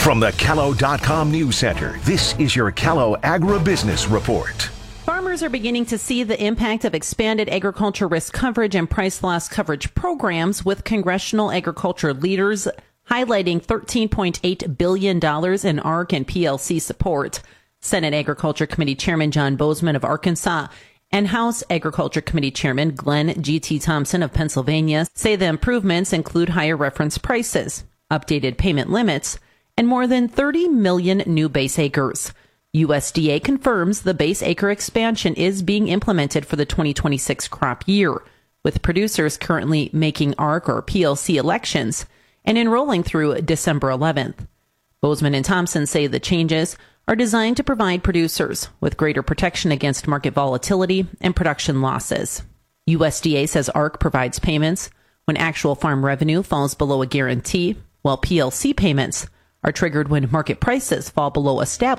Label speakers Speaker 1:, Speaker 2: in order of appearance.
Speaker 1: From the Callow.com News Center, this is your Callow Agribusiness Report.
Speaker 2: Farmers are beginning to see the impact of expanded agriculture risk coverage and price loss coverage programs, with congressional agriculture leaders highlighting $13.8 billion in ARC and PLC support. Senate Agriculture Committee Chairman John Bozeman of Arkansas and House Agriculture Committee Chairman Glenn G.T. Thompson of Pennsylvania say the improvements include higher reference prices, updated payment limits, and more than 30 million new base acres. USDA confirms the base acre expansion is being implemented for the 2026 crop year, with producers currently making ARC or PLC elections and enrolling through December 11th. Bozeman and Thompson say the changes are designed to provide producers with greater protection against market volatility and production losses. USDA says ARC provides payments when actual farm revenue falls below a guarantee, while PLC payments are triggered when market prices fall below established